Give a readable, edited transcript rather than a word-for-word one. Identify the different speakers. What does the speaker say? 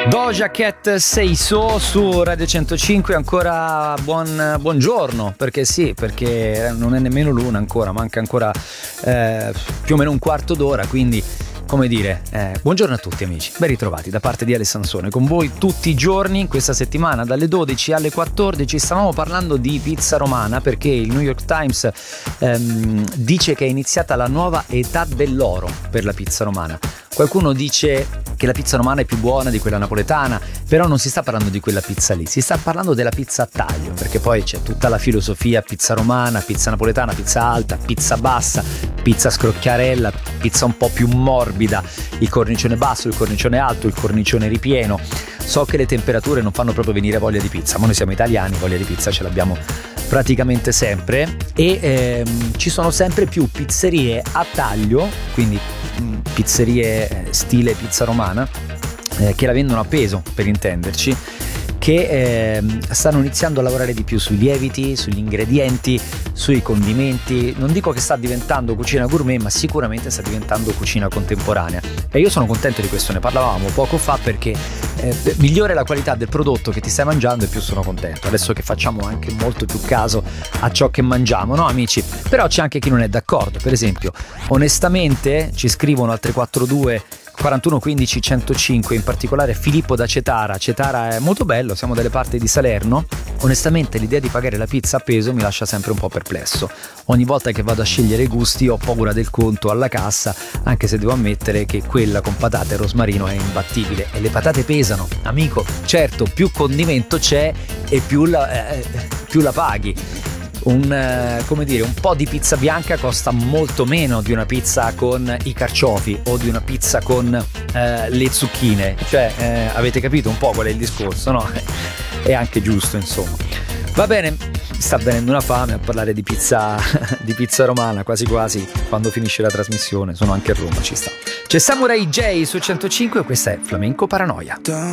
Speaker 1: Doja Cat Say So su Radio 105. Ancora buongiorno, perché non è nemmeno l'una ancora, manca ancora più o meno un quarto d'ora, quindi come dire, buongiorno a tutti amici, ben ritrovati da parte di Ale Sansone, con voi tutti i giorni questa settimana dalle 12 alle 14. Stavamo parlando di pizza romana perché il New York Times dice che è iniziata la nuova età dell'oro per la pizza romana. Qualcuno dice che la pizza romana è più buona di quella napoletana, però non si sta parlando di quella pizza lì, si sta parlando della pizza a taglio, perché poi c'è tutta la filosofia pizza romana, pizza napoletana, pizza alta, pizza bassa, pizza scrocchiarella, pizza un po' più morbida, il cornicione basso, il cornicione alto, il cornicione ripieno. So che le temperature non fanno proprio venire voglia di pizza, ma noi siamo italiani, voglia di pizza ce l'abbiamo praticamente sempre, e ci sono sempre più pizzerie a taglio, quindi pizzerie stile pizza romana, che la vendono a peso, per intenderci, che stanno iniziando a lavorare di più sui lieviti, sugli ingredienti, sui condimenti. Non dico che sta diventando cucina gourmet, ma sicuramente sta diventando cucina contemporanea, e io sono contento di questo. Ne parlavamo poco fa, perché migliore la qualità del prodotto che ti stai mangiando e più sono contento, adesso che facciamo anche molto più caso a ciò che mangiamo, no amici? Però c'è anche chi non è d'accordo. Per esempio, onestamente ci scrivono al 342 41 15 105, in particolare Filippo da Cetara è molto bello, siamo dalle parti di Salerno. Onestamente l'idea di pagare la pizza a peso mi lascia sempre un po' perplesso. Ogni volta che vado a scegliere i gusti ho paura del conto alla cassa, anche se devo ammettere che quella con patate e rosmarino è imbattibile, e le patate pesano, amico. Certo, più condimento c'è e più la paghi. Un po' di pizza bianca costa molto meno di una pizza con i carciofi o di una pizza con le zucchine, cioè avete capito un po' qual è il discorso, no? È anche giusto, insomma. Va bene, mi sta venendo una fame a parlare di pizza romana, quasi quasi quando finisce la trasmissione. Sono anche a Roma, ci sta. C'è Samurai J su 105 e questa è Flamenco Paranoia.